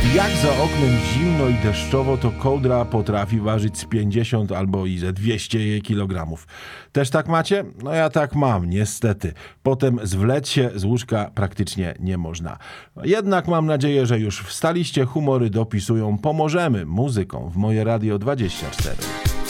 Jak za oknem zimno i deszczowo, to kołdra potrafi ważyć z 50 albo i ze 200 kilogramów. Też tak macie? No ja tak mam, niestety. Potem zwlec się z łóżka praktycznie nie można. Jednak mam nadzieję, że już wstaliście, humory dopisują. Pomożemy muzyką w Moje Radio 24.